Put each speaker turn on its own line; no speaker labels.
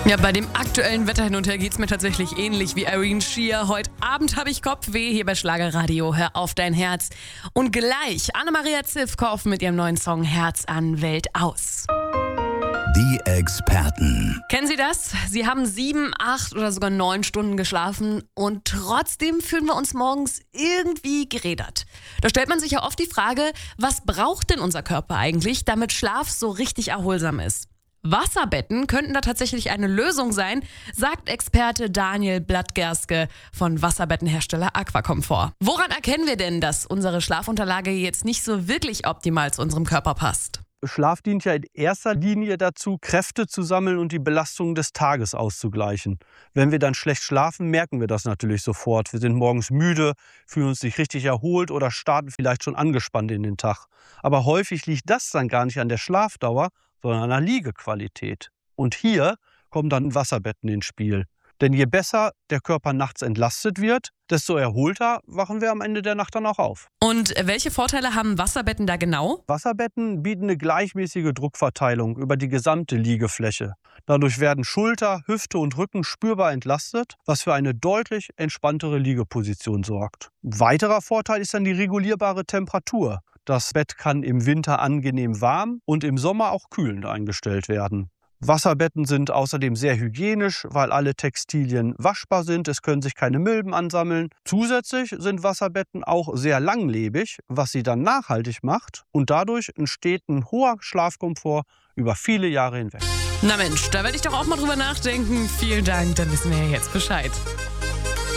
Ja, bei dem aktuellen Wetter hin und her geht's mir tatsächlich ähnlich wie Irene Shear. Heute Abend habe ich Kopfweh hier bei Schlagerradio. Hör auf dein Herz. Und gleich Anna-Maria Zivkow mit ihrem neuen Song Herz an Welt aus.
Die Experten.
Kennen Sie das? Sie haben 7, 8 oder sogar 9 Stunden geschlafen und trotzdem fühlen wir uns morgens irgendwie gerädert. Da stellt man sich ja oft die Frage, was braucht denn unser Körper eigentlich, damit Schlaf so richtig erholsam ist? Wasserbetten könnten da tatsächlich eine Lösung sein, sagt Experte Daniel Blattgerske von Wasserbettenhersteller Aquacomfort. Woran erkennen wir denn, dass unsere Schlafunterlage jetzt nicht so wirklich optimal zu unserem Körper passt?
Schlaf dient ja in erster Linie dazu, Kräfte zu sammeln und die Belastungen des Tages auszugleichen. Wenn wir dann schlecht schlafen, merken wir das natürlich sofort. Wir sind morgens müde, fühlen uns nicht richtig erholt oder starten vielleicht schon angespannt in den Tag. Aber häufig liegt das dann gar nicht an der Schlafdauer, sondern an der Liegequalität. Und hier kommen dann Wasserbetten ins Spiel. Denn je besser der Körper nachts entlastet wird, desto erholter wachen wir am Ende der Nacht dann auch auf.
Und welche Vorteile haben Wasserbetten da genau?
Wasserbetten bieten eine gleichmäßige Druckverteilung über die gesamte Liegefläche. Dadurch werden Schulter, Hüfte und Rücken spürbar entlastet, was für eine deutlich entspanntere Liegeposition sorgt. Ein weiterer Vorteil ist dann die regulierbare Temperatur. Das Bett kann im Winter angenehm warm und im Sommer auch kühlend eingestellt werden. Wasserbetten sind außerdem sehr hygienisch, weil alle Textilien waschbar sind. Es können sich keine Milben ansammeln. Zusätzlich sind Wasserbetten auch sehr langlebig, was sie dann nachhaltig macht. Und dadurch entsteht ein hoher Schlafkomfort über viele Jahre hinweg.
Na Mensch, da werde ich doch auch mal drüber nachdenken. Vielen Dank, dann wissen wir ja jetzt Bescheid.